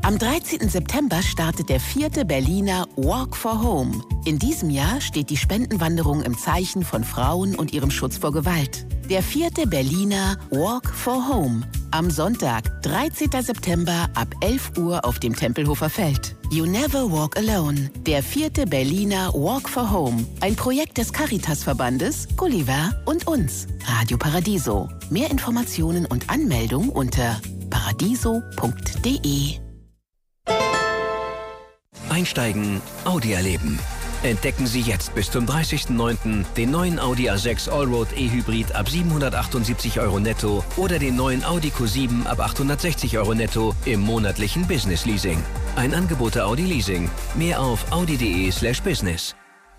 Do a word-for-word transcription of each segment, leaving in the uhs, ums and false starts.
Am dreizehnten September startet der vierte Berliner Walk for Home. In diesem Jahr steht die Spendenwanderung im Zeichen von Frauen und ihrem Schutz vor Gewalt. Der vierte Berliner Walk for Home. Am Sonntag, dreizehnten September ab elf Uhr auf dem Tempelhofer Feld. You Never Walk Alone. Der vierte Berliner Walk for Home. Ein Projekt des Caritas-Verbandes, Gulliver und uns. Radio Paradiso. Mehr Informationen und Anmeldung unter paradiso punkt de. Einsteigen, Audi erleben. Entdecken Sie jetzt bis zum dreißigsten neunten den neuen Audi A sechs Allroad E-Hybrid ab siebenhundertachtundsiebzig Euro netto oder den neuen Audi Q sieben ab achthundertsechzig Euro netto im monatlichen Business Leasing. Ein Angebot der Audi Leasing. Mehr auf audi.de slash business.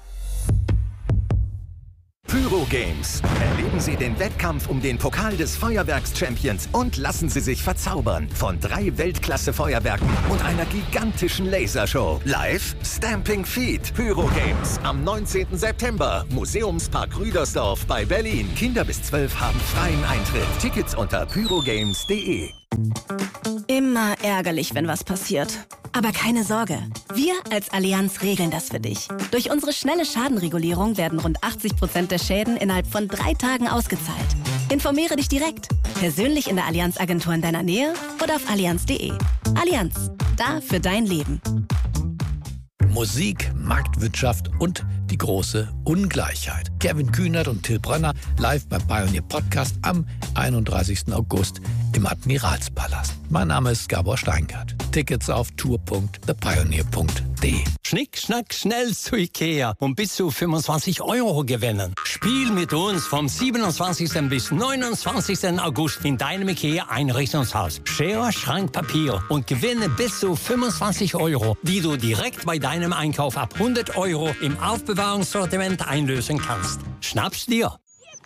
Pyro Games. Erleben Sie den Wettkampf um den Pokal des Feuerwerks-Champions und lassen Sie sich verzaubern von drei Weltklasse-Feuerwerken und einer gigantischen Lasershow. Live Stamping Feet. Pyro Games am neunzehnten September. Museumspark Rüdersdorf bei Berlin. Kinder bis zwölf haben freien Eintritt. Tickets unter pyrogames punkt de. Immer ärgerlich, wenn was passiert. Aber keine Sorge, wir als Allianz regeln das für dich. Durch unsere schnelle Schadenregulierung werden rund achtzig Prozent der Schäden innerhalb von drei Tagen ausgezahlt. Informiere dich direkt, persönlich in der Allianz-Agentur in deiner Nähe oder auf allianz punkt de. Allianz, da für dein Leben. Musik, Marktwirtschaft und die große Ungleichheit. Kevin Kühnert und Till Brönner live beim Pioneer Podcast am einunddreißigsten August im Admiralspalast. Mein Name ist Gabor Steingart. Tickets auf tour punkt the pioneer punkt de. Schnick, schnack, schnell zu Ikea und bis zu fünfundzwanzig Euro gewinnen. Spiel mit uns vom siebenundzwanzigsten bis neunundzwanzigsten August in deinem Ikea-Einrichtungshaus. Schere, Schrank, Papier und gewinne bis zu fünfundzwanzig Euro, die du direkt bei deinem Einkauf ab hundert Euro im Aufbewahrungssortiment einlösen kannst. Schnapp's dir!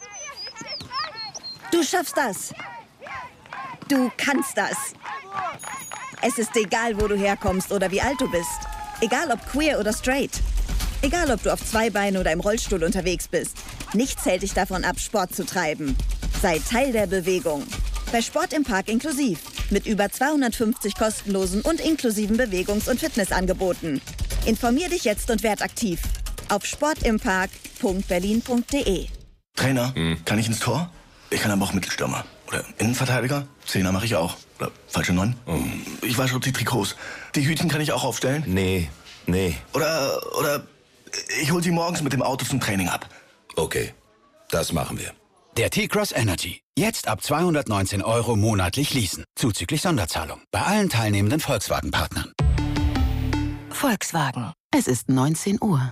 Du schaffst das! Du kannst das! Es ist egal, wo du herkommst oder wie alt du bist. Egal ob queer oder straight. Egal ob du auf zwei Beinen oder im Rollstuhl unterwegs bist. Nichts hält dich davon ab, Sport zu treiben. Sei Teil der Bewegung. Bei Sport im Park inklusiv. Mit über zweihundertfünfzig kostenlosen und inklusiven Bewegungs- und Fitnessangeboten. Informier dich jetzt und werd aktiv. Auf sportimpark punkt berlin punkt de. Trainer, hm. kann ich ins Tor? Ich kann aber auch Mittelstürmer. Oder Innenverteidiger? Zehner mache ich auch. Oder falsche Neun? Oh. Ich wasche auch die Trikots. Die Hütchen kann ich auch aufstellen? Nee, nee. Oder, oder ich hol sie morgens mit dem Auto zum Training ab. Okay, das machen wir. Der T-Cross Energy. Jetzt ab zweihundertneunzehn Euro monatlich leasen. Zuzüglich Sonderzahlung. Bei allen teilnehmenden Volkswagen-Partnern. Volkswagen. Es ist neunzehn Uhr.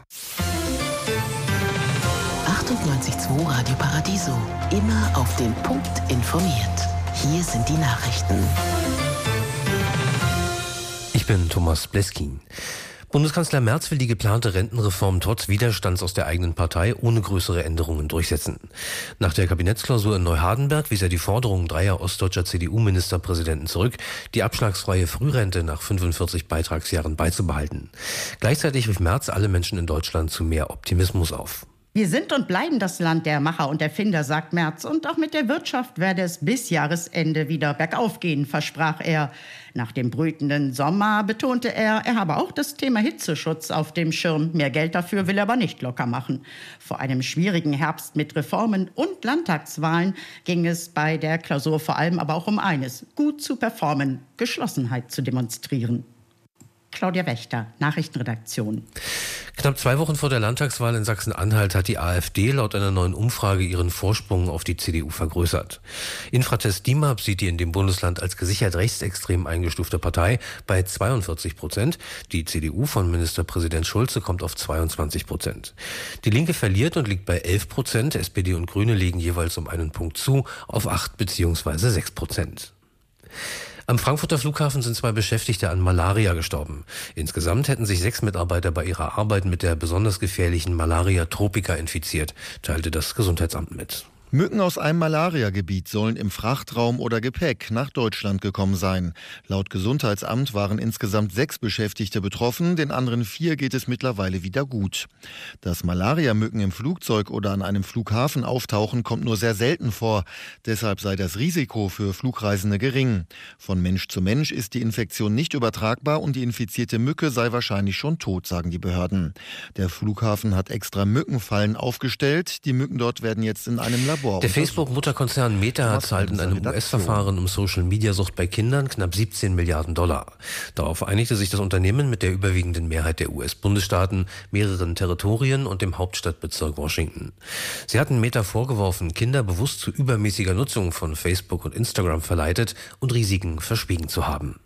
achtundneunzig Komma zwei Radio Paradiso. Immer auf den Punkt informiert. Hier sind die Nachrichten. Ich bin Thomas Bleskin. Bundeskanzler Merz will die geplante Rentenreform trotz Widerstands aus der eigenen Partei ohne größere Änderungen durchsetzen. Nach der Kabinettsklausur in Neuhardenberg wies er die Forderungen dreier ostdeutscher C D U-Ministerpräsidenten zurück, die abschlagsfreie Frührente nach fünfundvierzig Beitragsjahren beizubehalten. Gleichzeitig rief Merz alle Menschen in Deutschland zu mehr Optimismus auf. Wir sind und bleiben das Land der Macher und Erfinder, sagt Merz. Und auch mit der Wirtschaft werde es bis Jahresende wieder bergauf gehen, versprach er. Nach dem brütenden Sommer betonte er, er habe auch das Thema Hitzeschutz auf dem Schirm. Mehr Geld dafür will er aber nicht locker machen. Vor einem schwierigen Herbst mit Reformen und Landtagswahlen ging es bei der Klausur vor allem aber auch um eines: gut zu performen, Geschlossenheit zu demonstrieren. Claudia Wächter, Nachrichtenredaktion. Knapp zwei Wochen vor der Landtagswahl in Sachsen-Anhalt hat die AfD laut einer neuen Umfrage ihren Vorsprung auf die C D U vergrößert. Infratest DIMAP sieht die in dem Bundesland als gesichert rechtsextrem eingestufte Partei bei zweiundvierzig Prozent. Die C D U von Ministerpräsident Schulze kommt auf zweiundzwanzig Prozent. Die Linke verliert und liegt bei elf Prozent. S P D und Grüne legen jeweils um einen Punkt zu auf acht bzw. sechs Prozent. Am Frankfurter Flughafen sind zwei Beschäftigte an Malaria gestorben. Insgesamt hätten sich sechs Mitarbeiter bei ihrer Arbeit mit der besonders gefährlichen Malaria tropica infiziert, teilte das Gesundheitsamt mit. Mücken aus einem Malariagebiet sollen im Frachtraum oder Gepäck nach Deutschland gekommen sein. Laut Gesundheitsamt waren insgesamt sechs Beschäftigte betroffen, den anderen vier geht es mittlerweile wieder gut. Dass Malariamücken im Flugzeug oder an einem Flughafen auftauchen, kommt nur sehr selten vor. Deshalb sei das Risiko für Flugreisende gering. Von Mensch zu Mensch ist die Infektion nicht übertragbar und die infizierte Mücke sei wahrscheinlich schon tot, sagen die Behörden. Der Flughafen hat extra Mückenfallen aufgestellt. Die Mücken dort werden jetzt in einem Labor Der Facebook-Mutterkonzern Meta zahlt in einem U S-Verfahren um Social-Media-Sucht bei Kindern knapp siebzehn Milliarden Dollar. Darauf einigte sich das Unternehmen mit der überwiegenden Mehrheit der U S-Bundesstaaten, mehreren Territorien und dem Hauptstadtbezirk Washington. Sie hatten Meta vorgeworfen, Kinder bewusst zu übermäßiger Nutzung von Facebook und Instagram verleitet und Risiken verschwiegen zu haben.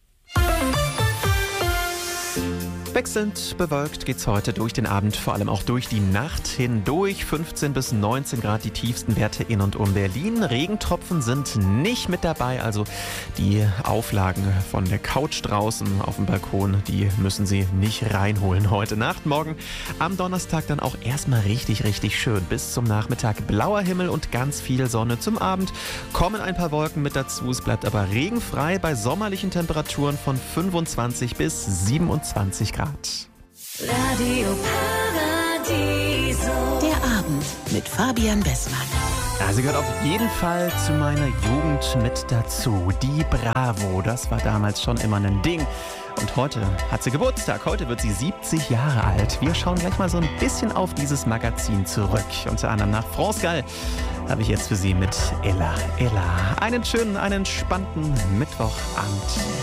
Wechselnd bewölkt geht's heute durch den Abend, vor allem auch durch die Nacht hindurch. fünfzehn bis neunzehn Grad die tiefsten Werte in und um Berlin. Regentropfen sind nicht mit dabei, also die Auflagen von der Couch draußen auf dem Balkon, die müssen Sie nicht reinholen heute Nacht. Morgen am Donnerstag dann auch erstmal richtig, richtig schön. Bis zum Nachmittag blauer Himmel und ganz viel Sonne. Zum Abend kommen ein paar Wolken mit dazu. Es bleibt aber regenfrei bei sommerlichen Temperaturen von fünfundzwanzig bis siebenundzwanzig Grad. Radio Paradiso. Der Abend mit Fabian Bessmann. Ja, sie gehört auf jeden Fall zu meiner Jugend mit dazu. Die Bravo, das war damals schon immer ein Ding. Und heute hat sie Geburtstag. Heute wird sie siebzig Jahre alt. Wir schauen gleich mal so ein bisschen auf dieses Magazin zurück. Unter anderem nach France Gall habe ich jetzt für Sie mit Ella. Ella, einen schönen, einen entspannten Mittwochabend.